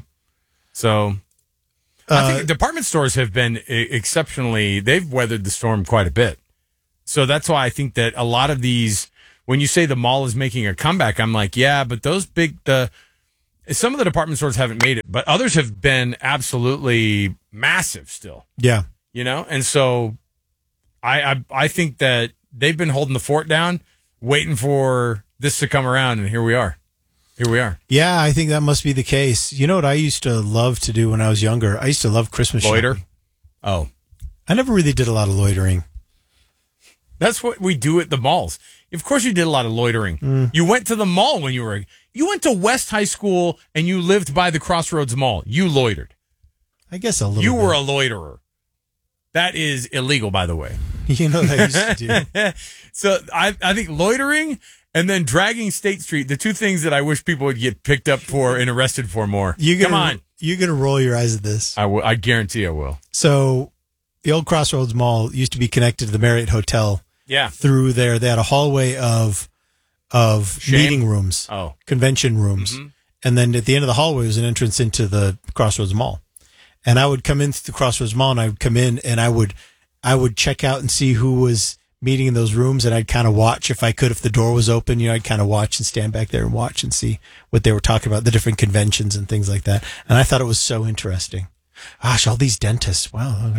So I think department stores have been exceptionally, they've weathered the storm quite a bit. So that's why I think that a lot of these, when you say the mall is making a comeback, I'm like, yeah, but those some of the department stores haven't made it, but others have been absolutely massive still. Yeah. And so I think that they've been holding the fort down, waiting for this to come around, and here we are. Yeah, I think that must be the case. You know what I used to love to do when I was younger? I used to love Christmas Loiter? shopping. Oh. I never really did a lot of loitering. That's what we do at the malls. Of course you did a lot of loitering. You went to the mall when you went to West High School and you lived by the Crossroads Mall. You loitered. I guess a little You bit. were a loiterer. That is illegal, by the way. You know what I used to do? So I think loitering and then dragging State Street, the two things that I wish people would get picked up for and arrested for more. Come on. You're going to roll your eyes at this. I guarantee I will. So the old Crossroads Mall used to be connected to the Marriott Hotel. Yeah. Through there, they had a hallway of meeting rooms, convention rooms. Mm-hmm. And then at the end of the hallway was an entrance into the Crossroads Mall. And I would come into the Crossroads Mall and I would come in and I would check out and see who was meeting in those rooms, and I'd kind of watch if I could. If the door was open, I'd kind of watch and stand back there and watch and see what they were talking about, the different conventions and things like that. And I thought it was so interesting. Gosh, all these dentists. Wow.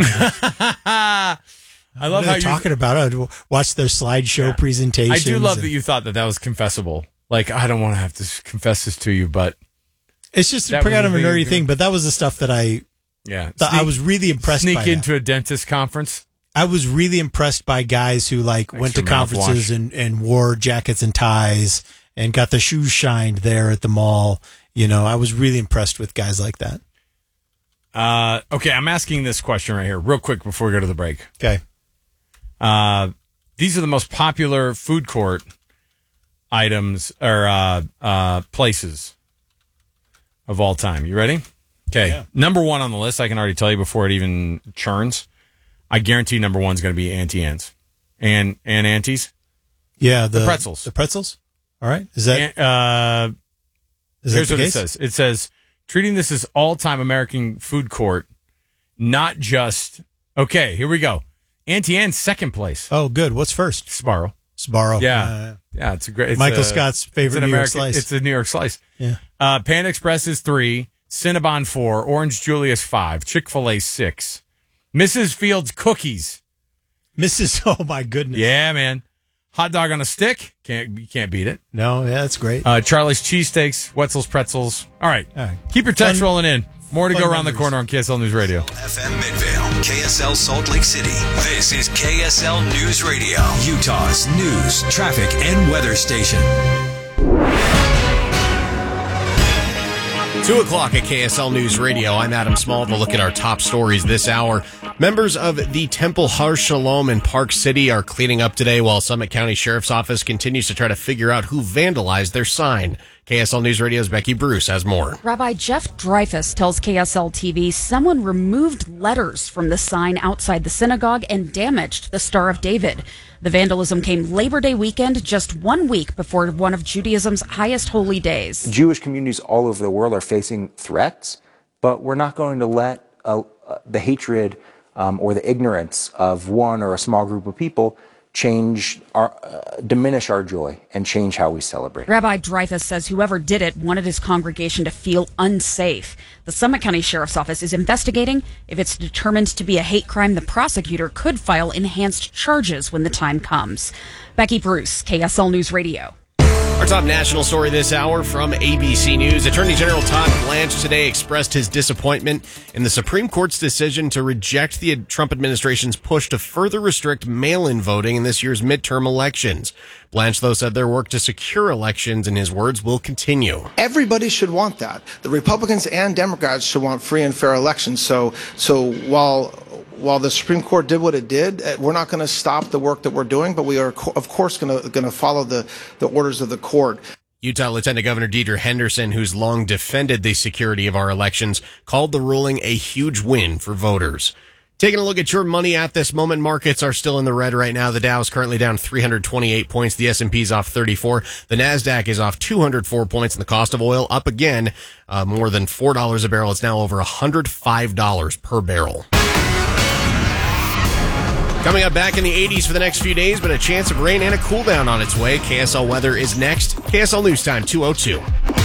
I love how you're talking about it. I'd watch their slideshow presentations. I do love that you thought that was confessable. Like, I don't want to have to confess this to you, but it's just kind of a nerdy thing. But that was the stuff that I I was really impressed by. Sneak into a dentist conference. I was really impressed by guys who went to conferences and wore jackets and ties and got their shoes shined there at the mall. I was really impressed with guys like that. Okay, I'm asking this question right here real quick before we go to the break. Okay. These are the most popular food court items or places of all time. You ready? Okay. Yeah. Number one on the list, I can already tell you before it even churns. I guarantee number one is going to be Auntie Anne's. And Auntie's? Yeah, the pretzels. The pretzels? All right. Is that here's the what case? it says. It says, treating this as all-time American food court, not just... Okay, here we go. Auntie Anne's second place. Oh, good. What's first? Sbarro. Yeah. Yeah, it's a great... Michael Scott's favorite New York slice. It's the New York slice. Yeah. Panda Express is 3, Cinnabon 4, Orange Julius 5, Chick-fil-A 6, Mrs. Fields Cookies. Oh my goodness. Yeah, man. Hot dog on a stick. You can't beat it. No, yeah, that's great. Charlie's Cheesesteaks, Wetzel's Pretzels. All right. Keep your text rolling in. More to go around the corner on KSL News Radio. FM Midvale, KSL Salt Lake City. This is KSL News Radio, Utah's news, traffic, and weather station. 2 o'clock at KSL News Radio. I'm Adam Small to look at our top stories this hour. Members of the Temple Har Shalom in Park City are cleaning up today while Summit County Sheriff's Office continues to try to figure out who vandalized their sign. KSL News Radio's Becky Bruce has more. Rabbi Jeff Dreyfus tells KSL TV someone removed letters from the sign outside the synagogue and damaged the Star of David. The vandalism came Labor Day weekend, just 1 week before one of Judaism's highest holy days. Jewish communities all over the world are facing threats, but we're not going to let the hatred or the ignorance of one or a small group of people diminish our joy and change how we celebrate. Rabbi Dreyfus says whoever did it wanted his congregation to feel unsafe. The Summit County Sheriff's Office is investigating. If it's determined to be a hate crime, the prosecutor could file enhanced charges when the time comes. Becky Bruce, KSL News Radio. Our top national story this hour from ABC News. Attorney General Todd Blanche today expressed his disappointment in the Supreme Court's decision to reject the Trump administration's push to further restrict mail-in voting in this year's midterm elections. Blanche, though, said their work to secure elections, in his words, will continue. Everybody should want that. The Republicans and Democrats should want free and fair elections. So while the Supreme Court did what it did, we're not going to stop the work that we're doing, but we are, of course, going to follow the orders of the court. Utah Lieutenant Governor Deidre Henderson, who's long defended the security of our elections, called the ruling a huge win for voters. Taking a look at your money at this moment, markets are still in the red right now. The Dow is currently down 328 points. The S&P is off 34. The NASDAQ is off 204 points. And the cost of oil up again, more than $4 a barrel. It's now over $105 per barrel. Coming up back in the 80s for the next few days, but a chance of rain and a cool down on its way. KSL weather is next. KSL News Time 2:02.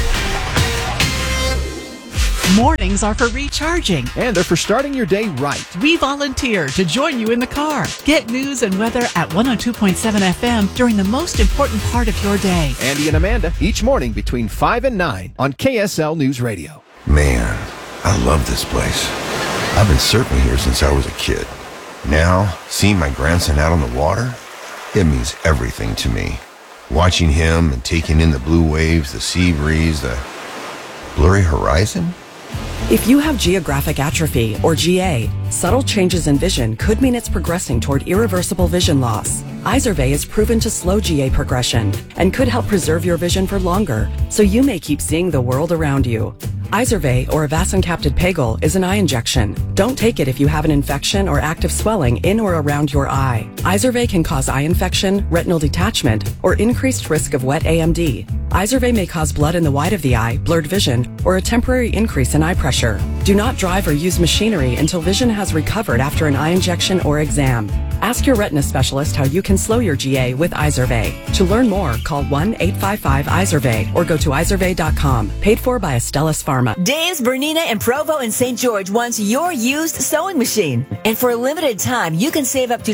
Mornings are for recharging. And they're for starting your day right. We volunteer to join you in the car. Get news and weather at 102.7 FM during the most important part of your day. Andy and Amanda, each morning between 5 and 9 on KSL News Radio. Man, I love this place. I've been surfing here since I was a kid. Now, seeing my grandson out on the water, it means everything to me. Watching him and taking in the blue waves, the sea breeze, the blurry horizon. If you have geographic atrophy, or GA, subtle changes in vision could mean it's progressing toward irreversible vision loss. Izervay is proven to slow GA progression and could help preserve your vision for longer, so you may keep seeing the world around you. Izervay, or avacincaptad pegol, is an eye injection. Don't take it if you have an infection or active swelling in or around your eye. Izervay can cause eye infection, retinal detachment, or increased risk of wet AMD. Izervay may cause blood in the white of the eye, blurred vision, or a temporary increase in eye pressure. Do not drive or use machinery until vision has recovered after an eye injection or exam. Ask your retina specialist how you can slow your GA with Izervay. To learn more, call 1-855-IZERVAY or go to izervay.com. Paid for by Astellas Pharma. Dave's, Bernina, and Provo in St. George wants your used sewing machine. And for a limited time, you can save up to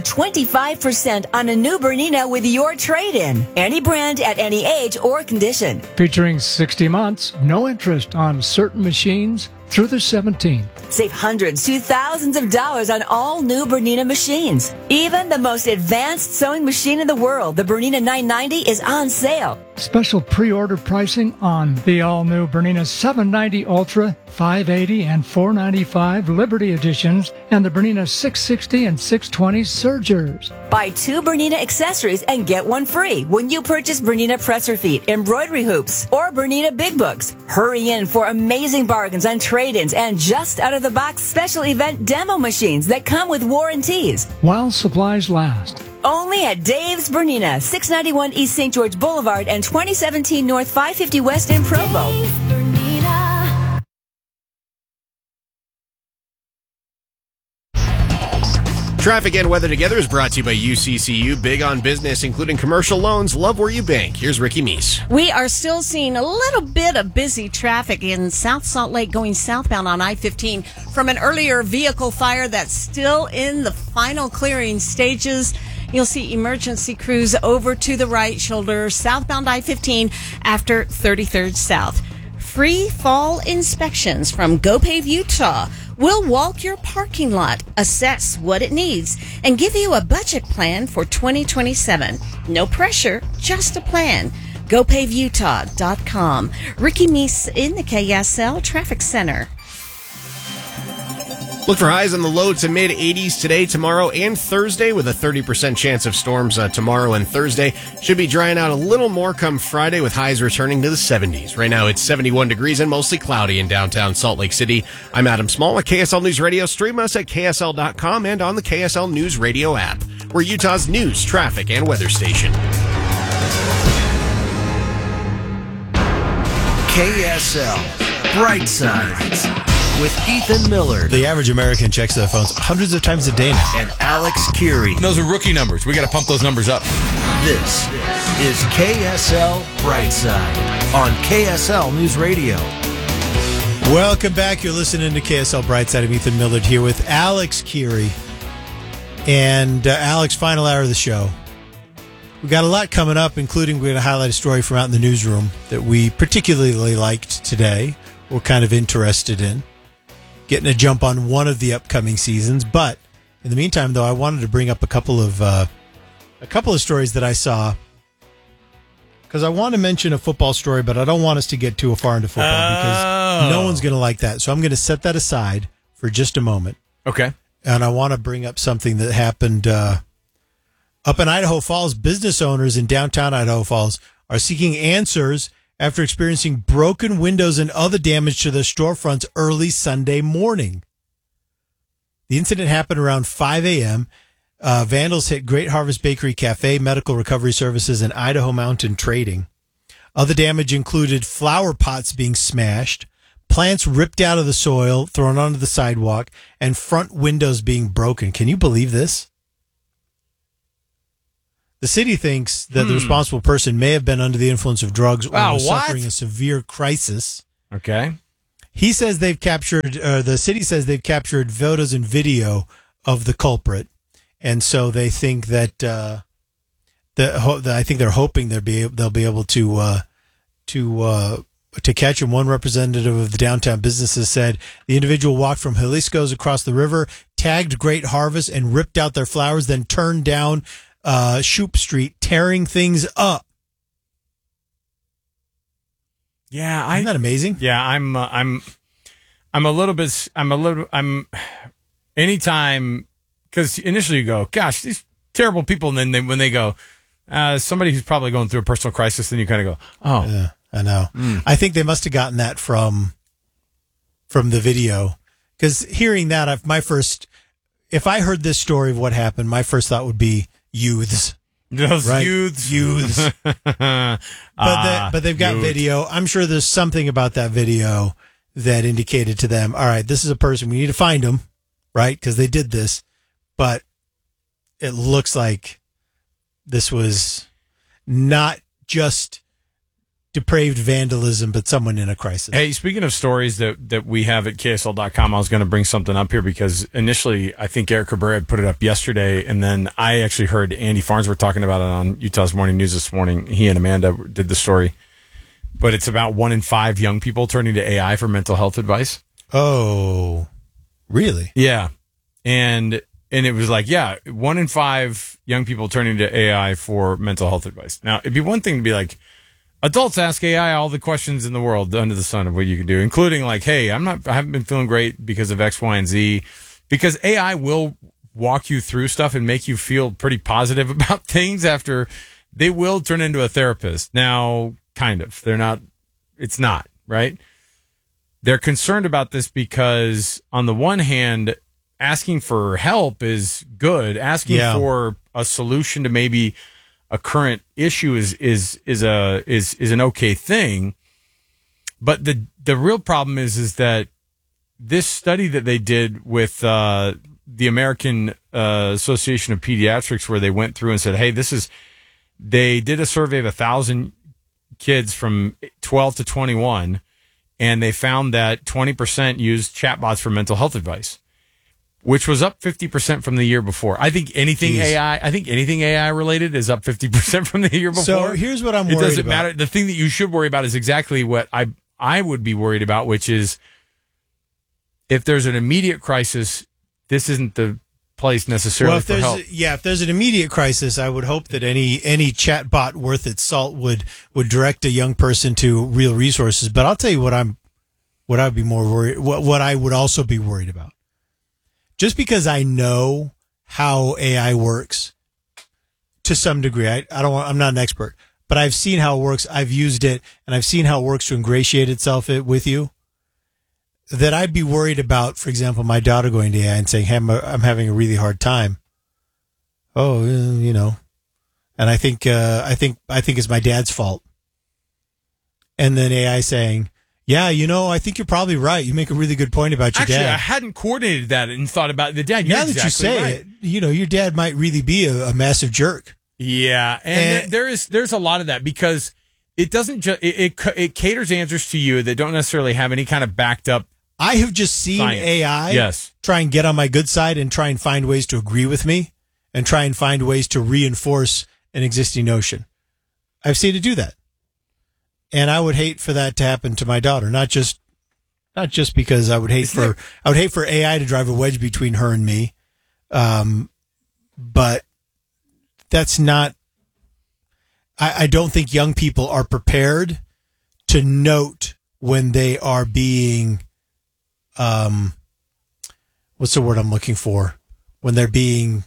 25% on a new Bernina with your trade-in. Any brand at any age or condition. Featuring 60 months, no interest on certain machines through the 17th. Save hundreds to thousands of dollars on all new Bernina machines. Even the most advanced sewing machine in the world, the Bernina 990, is on sale. Special pre-order pricing on the all-new Bernina 790 Ultra, 580 and 495 Liberty editions, and the Bernina 660 and 620 Surgers. Buy 2 Bernina accessories and get 1 free when you purchase Bernina presser feet, embroidery hoops, or Bernina big books. Hurry in for amazing bargains on trade-ins and just out-of-the-box special event demo machines that come with warranties. While supplies last. Only at Dave's Bernina, 691 East St. George Boulevard and 2017 North 550 West in Provo. Traffic and weather together is brought to you by UCCU. Big on business, including commercial loans. Love where you bank. Here's Ricky Meese. We are still seeing a little bit of busy traffic in South Salt Lake going southbound on I-15 from an earlier vehicle fire that's still in the final clearing stages. You'll see emergency crews over to the right shoulder, southbound I-15 after 33rd South. Free fall inspections from GoPave Utah. We'll walk your parking lot, assess what it needs, and give you a budget plan for 2027. No pressure, just a plan. GoPaveUtah.com. Ricky Meese in the KSL Traffic Center. Look for highs in the low to mid-80s today, tomorrow, and Thursday with a 30% chance of storms tomorrow and Thursday. Should be drying out a little more come Friday with highs returning to the 70s. Right now it's 71 degrees and mostly cloudy in downtown Salt Lake City. I'm Adam Small at KSL News Radio. Stream us at KSL.com and on the KSL News Radio app. We're Utah's news, traffic, and weather station. KSL Brightside with Ethan Miller. The average American checks their phones hundreds of times a day now. And Alex Curie. Those are rookie numbers. We got to pump those numbers up. This is KSL Brightside on KSL News Radio. Welcome back. You're listening to KSL Brightside. I'm Ethan Millard here with Alex Curie. And Alex, final hour of the show. We got a lot coming up, including we're going to highlight a story from out in the newsroom that we particularly liked today. We're kind of interested in getting a jump on one of the upcoming seasons. But in the meantime, though, I wanted to bring up a couple of stories that I saw, because I want to mention a football story, but I don't want us to get too far into football because no one's going to like that. So I'm going to set that aside for just a moment. Okay. And I want to bring up something that happened up in Idaho Falls. Business owners in downtown Idaho Falls are seeking answers after experiencing broken windows and other damage to their storefronts early Sunday morning. The incident happened around 5 a.m. Vandals hit Great Harvest Bakery Cafe, Medical Recovery Services, and Idaho Mountain Trading. Other damage included flower pots being smashed, plants ripped out of the soil, thrown onto the sidewalk, and front windows being broken. Can you believe this? The city thinks that the responsible person may have been under the influence of drugs or was suffering a severe crisis. Okay. He says they've captured, the city says they've captured photos and video of the culprit. And so they think that, I think they're hoping they'll be able to catch him. One representative of the downtown businesses said the individual walked from Jalisco's across the river, tagged Great Harvest, and ripped out their flowers, then turned down Shoup Street, tearing things up. Yeah, isn't that amazing? Yeah, anytime, because initially you go, gosh, these terrible people, and then when they go, somebody who's probably going through a personal crisis, then you kind of go, oh, yeah, I know. I think they must have gotten that from the video, because hearing that, if I heard this story of what happened, my first thought would be youths. Those right? youths. But they've got video. I'm sure there's something about that video that indicated to them, all right, this is a person, we need to find him, right? Because they did this. But it looks like this was not just depraved vandalism, but someone in a crisis. Hey, speaking of stories that we have at KSL.com, I was going to bring something up here because initially I think Eric Cabrera had put it up yesterday, and then I actually heard Andy Farnsworth talking about it on Utah's Morning News this morning. He and Amanda did the story. But it's about 1 in 5 young people turning to AI for mental health advice. Oh, really? Yeah. And it was like, 1 in 5 young people turning to AI for mental health advice. Now, it'd be one thing to be like, adults ask AI all the questions in the world under the sun of what you can do, including like, hey, I haven't been feeling great because of X, Y, and Z. Because AI will walk you through stuff and make you feel pretty positive about things after they will turn into a therapist. Now, kind of. It's not, right? They're concerned about this because on the one hand, asking for help is good. Asking for a solution to maybe a current issue is an okay thing. But the real problem is that this study that they did with the American Association of Pediatrics, where they went through and said, hey, they did a survey of 1,000 kids from 12 to 21, and they found that 20% used chatbots for mental health advice, which was up 50% from the year before. I think anything AI related is up 50% from the year before. So here's what I'm worried about. It doesn't matter. The thing that you should worry about is exactly what I would be worried about, which is if there's an immediate crisis, this isn't the place necessarily for help. If there's an immediate crisis, I would hope that any chatbot worth its salt would direct a young person to real resources. But I'll tell you what I'd be more worried. What I would also be worried about. Just because I know how AI works to some degree, I'm not an expert, but I've seen how it works. I've used it, and I've seen how it works to ingratiate itself with you. That I'd be worried about, for example, my daughter going to AI and saying, hey, I'm having a really hard time. Oh, and I think it's my dad's fault. And then AI saying, yeah, I think you're probably right. You make a really good point about your dad. Actually, I hadn't coordinated that and thought about the dad. You're now that exactly you say right. it, your dad might really be a massive jerk. Yeah, and there's a lot of that because it doesn't just it caters answers to you that don't necessarily have any kind of backed up. I have just seen science. AI try and get on my good side and try and find ways to agree with me and try and find ways to reinforce an existing notion. I've seen it do that. And I would hate for that to happen to my daughter, not just because I would hate for AI to drive a wedge between her and me. But that's not, I don't think young people are prepared to note when they are being, what's the word I'm looking for? When they're being,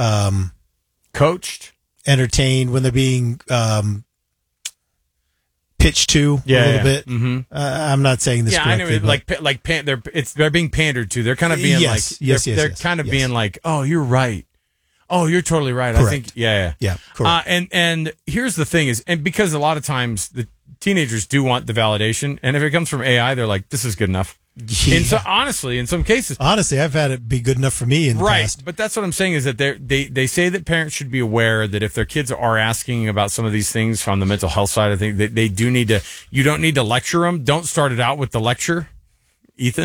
coached, entertained, when they're being, pitched to a little bit. Mm-hmm. I'm not saying this correctly. I know, they're being pandered to. They're kind of being they're kind of being like, oh, you're right. Oh, you're totally right. Correct. I think, yeah. Correct. And here's the thing is, and because a lot of times the teenagers do want the validation, and if it comes from AI, they're like, this is good enough. Yeah. And so, honestly, in some cases, I've had it be good enough for me in the past. But that's what I'm saying is that they say that parents should be aware that if their kids are asking about some of these things on the mental health side, I think they do need to. You don't need to lecture them. Don't start it out with the lecture, Ethan.